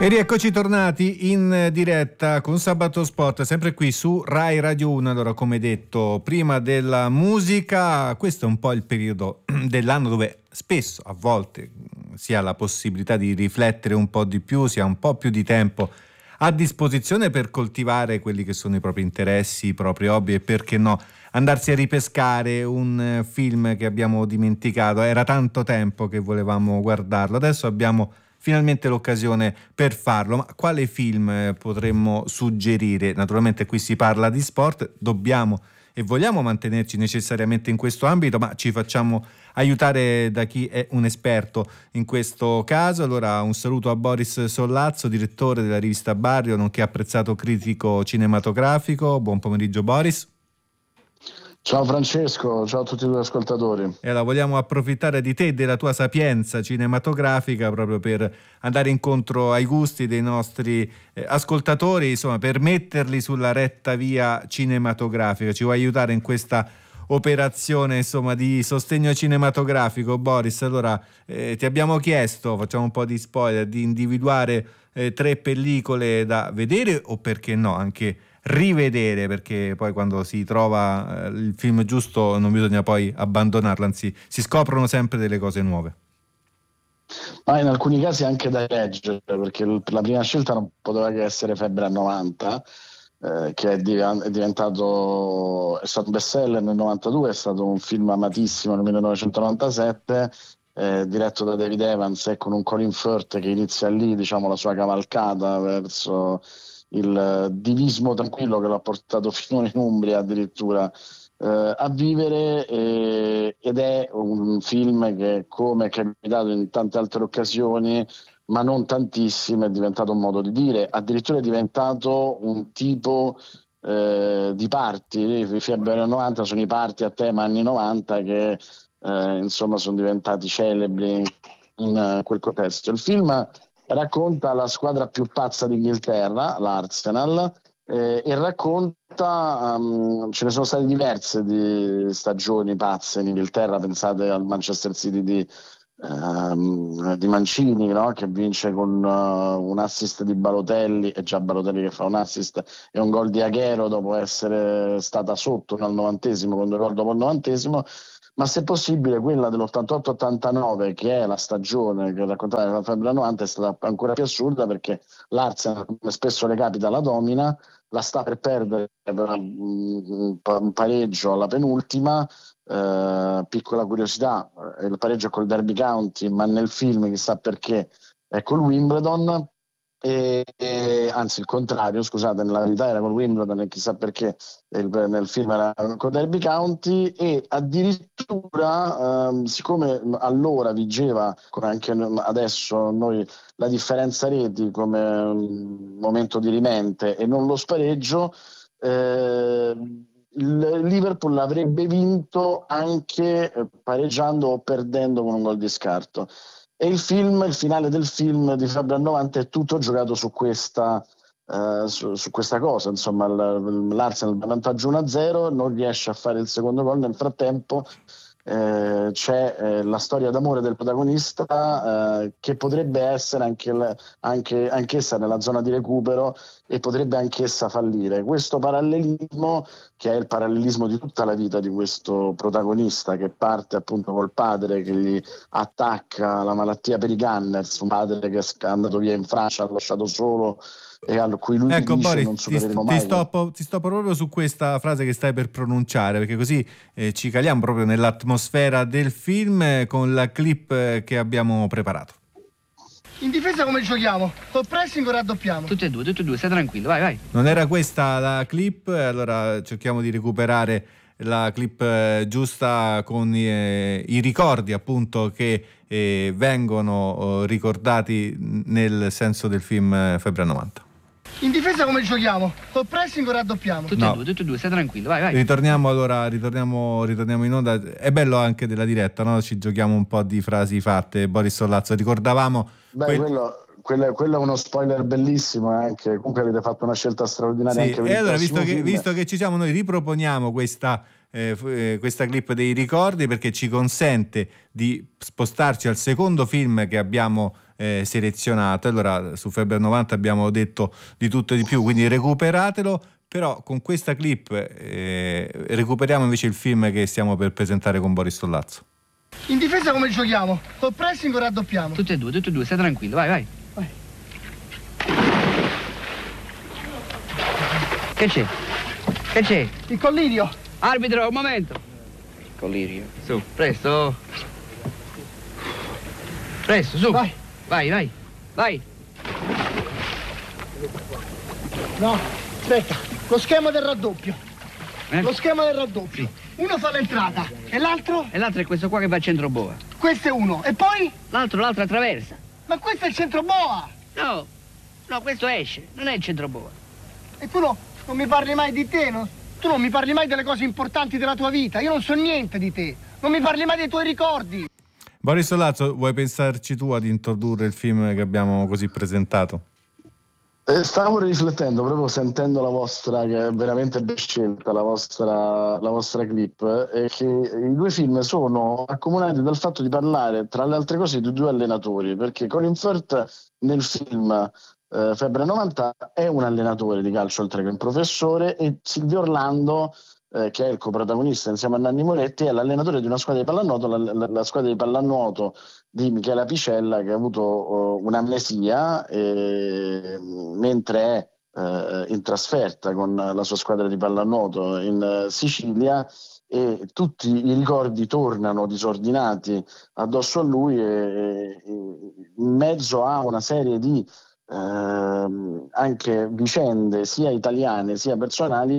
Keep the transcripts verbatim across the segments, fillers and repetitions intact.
E rieccoci tornati in diretta con Sabato Sport, sempre qui su Rai Radio uno. Allora, come detto, prima della musica, questo è un po' il periodo dell'anno dove spesso, a volte, si ha la possibilità di riflettere un po' di più, si ha un po' più di tempo a disposizione per coltivare quelli che sono i propri interessi, i propri hobby e, perché no, andarsi a ripescare un film che abbiamo dimenticato. Era tanto tempo che volevamo guardarlo, adesso abbiamo finalmente l'occasione per farlo. Ma quale film potremmo suggerire? Naturalmente qui si parla di sport, dobbiamo e vogliamo mantenerci necessariamente in questo ambito, ma ci facciamo aiutare da chi è un esperto in questo caso. Allora, un saluto a Boris Sollazzo, direttore della rivista Barrio, nonché apprezzato critico cinematografico. Buon pomeriggio Boris. Ciao Francesco, ciao a tutti gli ascoltatori. E allora, vogliamo approfittare di te e della tua sapienza cinematografica proprio per andare incontro ai gusti dei nostri eh, ascoltatori, insomma, per metterli sulla retta via cinematografica. Ci vuoi aiutare in questa operazione, insomma, di sostegno cinematografico, Boris? Allora, eh, ti abbiamo chiesto, facciamo un po' di spoiler, di individuare eh, tre pellicole da vedere o, perché no, anche rivedere, perché poi quando si trova eh, il film giusto non bisogna poi abbandonarlo, anzi si scoprono sempre delle cose nuove. Ma in alcuni casi anche da leggere, perché l- la prima scelta non poteva che essere Febbre a novanta, eh, che è, div- è diventato è stato un bestseller nel novantadue, è stato un film amatissimo nel millenovecentonovantasette, eh, diretto da David Evans e con un Colin Firth che inizia lì, diciamo, la sua cavalcata verso il divismo tranquillo che l'ha portato fino in Umbria addirittura eh, a vivere, eh, ed è un film che, come è capitato in tante altre occasioni, ma non tantissime, è diventato un modo di dire, addirittura è diventato un tipo eh, di party. I Febbre novanta sono i party a tema anni novanta che eh, insomma sono diventati celebri in uh, quel contesto. Il film racconta la squadra più pazza d'Inghilterra, l'Arsenal, eh, e racconta, um, ce ne sono state diverse di stagioni pazze in Inghilterra, pensate al Manchester City di, um, di Mancini, no? Che vince con uh, un assist di Balotelli, è già Balotelli che fa un assist, e un gol di Aguero dopo essere stata sotto al novantesimo, con due gol dopo il novantesimo. Ma se possibile quella dell'ottantotto ottantanove, che è la stagione che raccontava la Febbre novanta, è stata ancora più assurda, perché l'Arsenal, come spesso le capita, la domina, la sta per perdere per un pareggio alla penultima. Eh, piccola curiosità, il pareggio è col Derby County, ma nel film, chissà perché, è col Wimbledon. E, e, anzi il contrario, scusate, nella verità era con Wimbledon e chissà perché il, nel film era con Derby County. E addirittura ehm, siccome allora vigeva, come anche adesso noi, la differenza reti come um, momento dirimente e non lo spareggio, eh, il Liverpool avrebbe vinto anche pareggiando o perdendo con un gol di scarto. E il film, il finale del film di Febbre novanta è tutto giocato su questa, uh, su, su questa cosa. Insomma, l'Arsenal da vantaggio uno a zero, non riesce a fare il secondo gol. Nel frattempo eh, c'è eh, la storia d'amore del protagonista, eh, che potrebbe essere anche, anche anch'essa nella zona di recupero e potrebbe anch'essa fallire. Questo parallelismo, che è il parallelismo di tutta la vita di questo protagonista, che parte appunto col padre che gli attacca la malattia per i Gunners, un padre che è andato via in Francia, ha lasciato solo, e a cui lui ecco, dice Boris, non supereremo ti, mai. ti, stoppo, ti stoppo proprio su questa frase che stai per pronunciare, perché così eh, ci caliamo proprio nell'atmosfera del film eh, con la clip eh, che abbiamo preparato. In difesa come giochiamo? Col pressing o raddoppiamo? Tutte e due, tutte e due, stai tranquillo, vai, vai. Non era questa la clip, allora cerchiamo di recuperare la clip eh, giusta con eh, i ricordi appunto che eh, vengono eh, ricordati nel senso del film eh, Febbre novanta. In difesa come giochiamo? Col pressing o raddoppiamo? Tutte No. e due, tutte e due, stai tranquillo, vai, vai. Ritorniamo allora, ritorniamo, ritorniamo in onda. È bello anche della diretta, no? Ci giochiamo un po' di frasi fatte. Boris Sollazzo, ricordavamo... Beh, quel... quello, quello, quello è uno spoiler bellissimo, anche. Comunque avete fatto una scelta straordinaria, Sì, anche per e il allora, prossimo visto che, film. visto che ci siamo, noi riproponiamo questa, eh, f- eh, questa clip dei ricordi, perché ci consente di spostarci al secondo film che abbiamo eh, selezionato. Allora su Febbre novanta abbiamo detto di tutto e di più, quindi recuperatelo. Però con questa clip eh, recuperiamo invece il film che stiamo per presentare con Boris Sollazzo. In difesa come giochiamo? Col pressing o raddoppiamo? Tutte e due, tutte e due, stai tranquillo, vai, vai. Vai. Che c'è? Che c'è? Il collirio. Arbitro, un momento. Collirio. Su, presto. Presto, su. Vai. Vai, vai, vai. No, aspetta. Lo schema del raddoppio. Eh? Lo schema del raddoppio. Uno fa l'entrata e l'altro? E l'altro è questo qua che va a centro boa. Questo è uno. E poi? L'altro, l'altro attraversa. Ma questo è il centro boa. No, no, questo esce, non è il centro boa. E tu no, non mi parli mai di te, no? Tu non mi parli mai delle cose importanti della tua vita. Io non so niente di te. Non mi parli mai dei tuoi ricordi. Boris Sollazzo, vuoi pensarci tu ad introdurre il film che abbiamo così presentato? Eh, stavo riflettendo, proprio sentendo la vostra, che è veramente ben scelta, la vostra, la vostra clip, e che i due film sono accomunati dal fatto di parlare, tra le altre cose, di due allenatori, perché Colin Firth nel film eh, Febbre novanta è un allenatore di calcio oltre che un professore, e Silvio Orlando, eh, che è il coprotagonista insieme a Nanni Moretti, è l'allenatore di una squadra di pallanuoto, la, la, la squadra di pallanuoto di Michele Apicella, che ha avuto uh, un'amnesia eh, mentre è uh, in trasferta con la sua squadra di pallanuoto in uh, Sicilia, e tutti i ricordi tornano disordinati addosso a lui, e, e in mezzo a una serie di uh, anche vicende sia italiane sia personali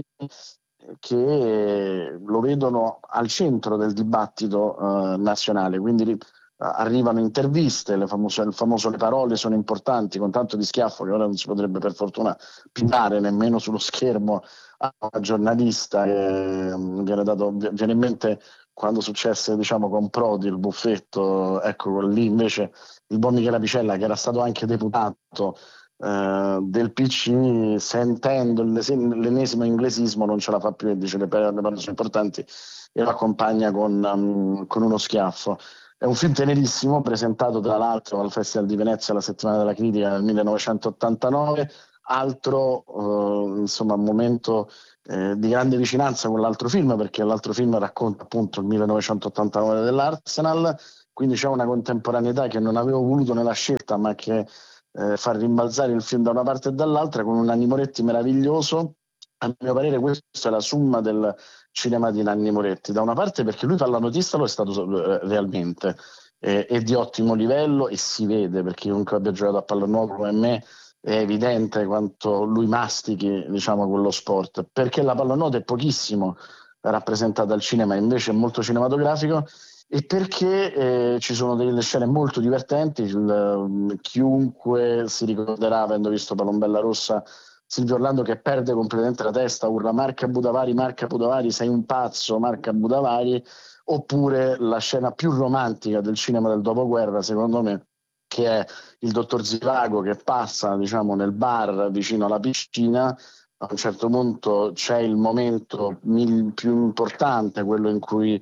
che lo vedono al centro del dibattito uh, nazionale. Quindi arrivano interviste, le famose, il famoso Le parole sono importanti, con tanto di schiaffo che ora non si potrebbe per fortuna pintare nemmeno sullo schermo a una giornalista, che viene dato, viene in mente quando successe, diciamo, con Prodi il buffetto, ecco lì invece il buon Michele Apicella, che era stato anche deputato eh, del P C, sentendo l'ennesimo inglesismo non ce la fa più e dice le parole sono importanti e lo accompagna con, um, con uno schiaffo. È un film tenerissimo, presentato tra l'altro al Festival di Venezia, alla Settimana della Critica nel millenovecentottantanove, altro eh, insomma momento eh, di grande vicinanza con l'altro film, perché l'altro film racconta appunto il millenovecentottantanove dell'Arsenal, quindi c'è una contemporaneità che non avevo voluto nella scelta, ma che eh, fa rimbalzare il film da una parte e dall'altra, con un Nanni Moretti meraviglioso. A mio parere questa è la summa del cinema di Nanni Moretti, da una parte perché lui pallanotista lo è stato realmente, eh, è di ottimo livello e si vede, perché chiunque abbia giocato a pallanuoto come me è evidente quanto lui mastichi, diciamo, quello sport, perché la pallanuoto è pochissimo rappresentata al cinema, invece è molto cinematografico, e perché eh, ci sono delle scene molto divertenti. Il, chiunque si ricorderà, avendo visto Palombella Rossa, Silvio Orlando che perde completamente la testa, urla Marca Budavari, Marca Budavari, sei un pazzo, Marca Budavari, oppure la scena più romantica del cinema del dopoguerra, secondo me, che è il dottor Zivago che passa, diciamo, nel bar vicino alla piscina. A un certo punto c'è il momento mil- più importante, quello in cui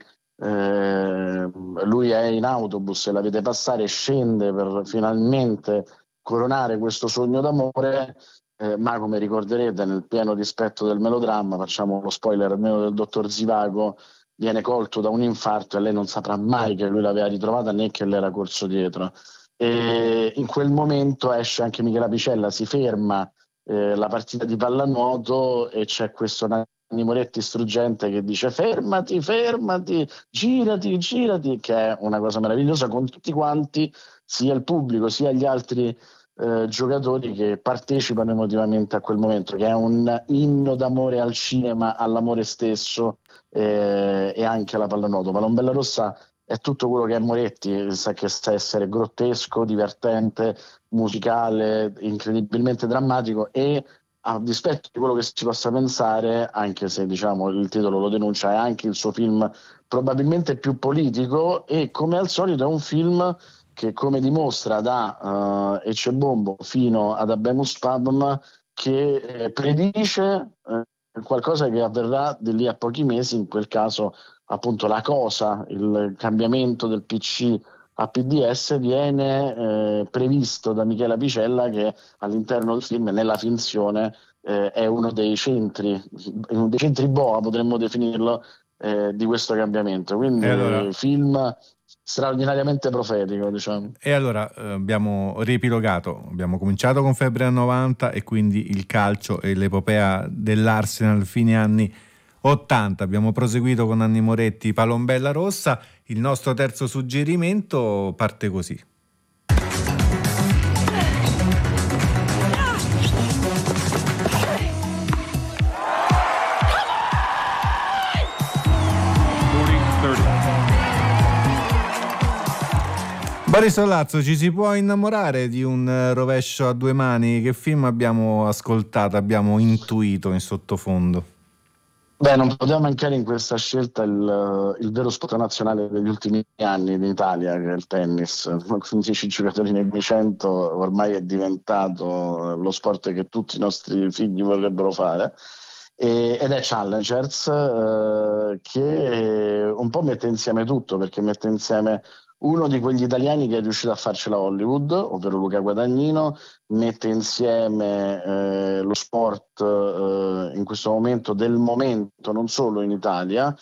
eh, lui è in autobus e la vede passare, scende per finalmente coronare questo sogno d'amore. Eh, ma come ricorderete, nel pieno rispetto del melodramma, facciamo lo spoiler almeno del dottor Zivago, viene colto da un infarto e lei non saprà mai che lui l'aveva ritrovata né che le era corso dietro. E in quel momento esce anche Michele Apicella, si ferma eh, la partita di pallanuoto e c'è questo Nanni Moretti struggente che dice fermati, fermati, girati, girati, che è una cosa meravigliosa, con tutti quanti, sia il pubblico sia gli altri Eh, giocatori che partecipano emotivamente a quel momento, che è un inno d'amore al cinema, all'amore stesso eh, e anche alla pallanuoto. Palombella Rossa è tutto quello che è Moretti, sa che sa essere grottesco, divertente, musicale, incredibilmente drammatico, e a dispetto di quello che si possa pensare, anche se diciamo il titolo lo denuncia, è anche il suo film probabilmente più politico, e come al solito è un film che, come dimostra da uh, Ecce Bombo fino ad Habemus Papam, che eh, predice eh, qualcosa che avverrà di lì a pochi mesi, in quel caso appunto la cosa, il cambiamento del P C a P D S viene eh, previsto da Michela Picella, che all'interno del film, nella finzione, eh, è uno dei centri, uno dei centri boa, potremmo definirlo, eh, di questo cambiamento. Quindi allora... film straordinariamente profetico, diciamo. E allora eh, abbiamo riepilogato, abbiamo cominciato con Febbre anni novanta e quindi il calcio e l'epopea dell'Arsenal fine anni ottanta, abbiamo proseguito con Nanni Moretti, Palombella Rossa. Il nostro terzo suggerimento parte così. Boris Sollazzo, ci si può innamorare di un rovescio a due mani? Che film abbiamo ascoltato, abbiamo intuito in sottofondo? Beh, non poteva mancare in questa scelta il, il vero sport nazionale degli ultimi anni in Italia, che è il tennis. quindici giocatori nei cento, ormai è diventato lo sport che tutti i nostri figli vorrebbero fare. E, ed è Challengers, eh, che un po' mette insieme tutto, perché mette insieme uno di quegli italiani che è riuscito a farcela a Hollywood, ovvero Luca Guadagnino, mette insieme eh, lo sport eh, in questo momento del momento, non solo in Italia,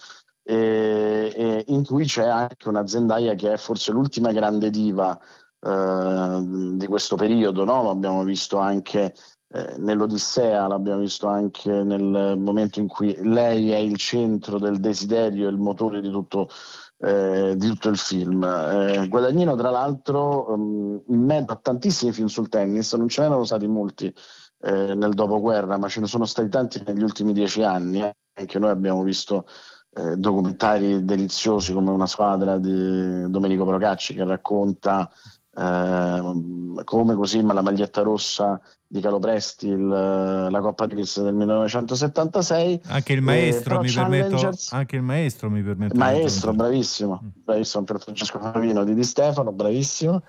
e, e in cui c'è anche una Zendaya che è forse l'ultima grande diva eh, di questo periodo, no? L'abbiamo visto anche eh, nell'Odissea, l'abbiamo visto anche nel momento in cui lei è il centro del desiderio e il motore di tutto Eh, di tutto il film. Eh, Guadagnino, tra l'altro, um, in mezzo a tantissimi film sul tennis, non ce n'erano stati molti eh, nel dopoguerra, ma ce ne sono stati tanti negli ultimi dieci anni. Eh. Anche noi abbiamo visto eh, documentari deliziosi come Una squadra di Domenico Procacci, che racconta eh, come così, ma la maglietta rossa di Calopresti, il, la Coppa Davis del millenovecentosettantasei. Anche il maestro, eh, mi permetto, anche il maestro mi permetto. Maestro, bravissimo, bravissimo, per Francesco Favino di Di Stefano, bravissimo,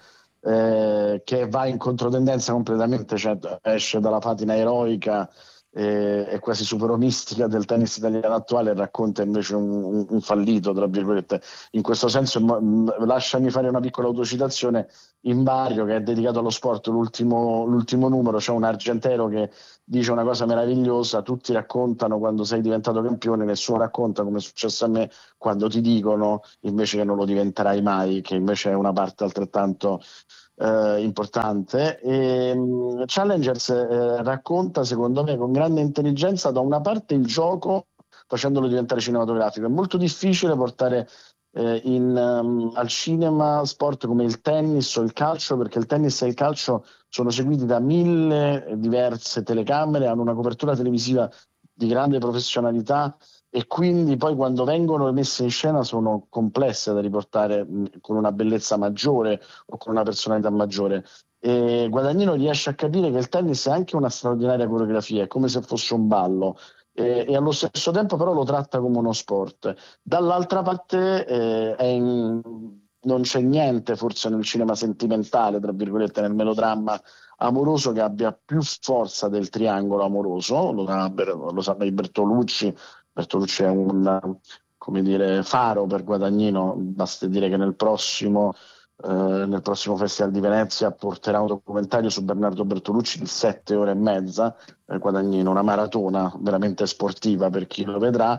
eh, che va in controtendenza completamente, cioè esce dalla patina eroica e, e quasi superomistica del tennis italiano attuale e racconta invece un, un, un fallito, tra virgolette. In questo senso, m- lasciami fare una piccola autocitazione. In Barrio, che è dedicato allo sport, l'ultimo, l'ultimo numero, c'è un argentero che dice una cosa meravigliosa: tutti raccontano quando sei diventato campione, nessuno racconta come è successo a me quando ti dicono invece che non lo diventerai mai, che invece è una parte altrettanto eh, importante. E um, Challengers eh, racconta, secondo me, con grande intelligenza, da una parte il gioco, facendolo diventare cinematografico. È molto difficile portare Eh, in, um, al cinema sport come il tennis o il calcio, perché il tennis e il calcio sono seguiti da mille diverse telecamere, hanno una copertura televisiva di grande professionalità e quindi poi quando vengono messe in scena sono complesse da riportare mh, con una bellezza maggiore o con una personalità maggiore. E Guadagnino riesce a capire che il tennis è anche una straordinaria coreografia, è come se fosse un ballo. E, e allo stesso tempo però lo tratta come uno sport. Dall'altra parte eh, è in, non c'è niente forse nel cinema sentimentale, tra virgolette, nel melodramma amoroso che abbia più forza del triangolo amoroso. Lo sa, lo sa Bertolucci. Bertolucci è un, come dire, faro per Guadagnino. Basta dire che nel prossimo Uh, nel prossimo Festival di Venezia porterà un documentario su Bernardo Bertolucci di sette ore e mezza, eh, Guadagnino, una maratona veramente sportiva per chi lo vedrà,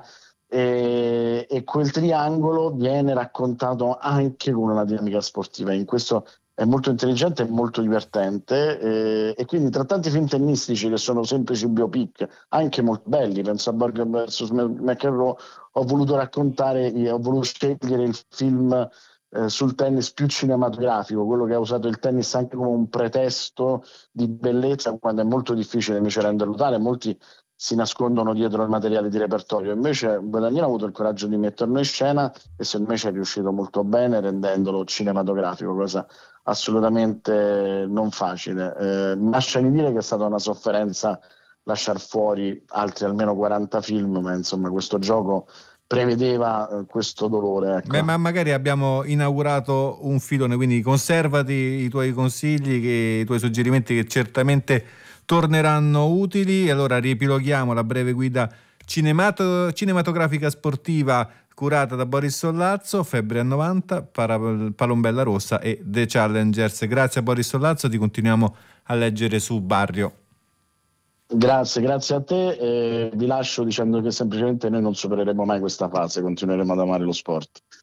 e, e quel triangolo viene raccontato anche con una dinamica sportiva. In questo è molto intelligente e molto divertente, e, e quindi tra tanti film tennistici che sono semplici biopic, anche molto belli, penso a Borg versus McEnroe, ho voluto raccontare, ho voluto scegliere il film Eh, sul tennis più cinematografico, quello che ha usato il tennis anche come un pretesto di bellezza, quando è molto difficile invece renderlo tale. Molti si nascondono dietro il materiale di repertorio, invece Guadagnino ha avuto il coraggio di metterlo in scena e secondo me ci è riuscito molto bene rendendolo cinematografico, cosa assolutamente non facile. Eh, lasciami dire che è stata una sofferenza lasciar fuori altri almeno quaranta film, ma insomma questo gioco prevedeva eh, questo dolore. Ecco. Beh, ma magari abbiamo inaugurato un filone, quindi conservati i tuoi consigli, che, i tuoi suggerimenti che certamente torneranno utili. Allora riepiloghiamo la breve guida cinemat- cinematografica sportiva curata da Boris Sollazzo, Febbre a novanta, Para- Palombella Rossa e The Challengers. Grazie a Boris Sollazzo, ti continuiamo a leggere su Barrio. Grazie, grazie a te, e vi lascio dicendo che semplicemente noi non supereremo mai questa fase, continueremo ad amare lo sport.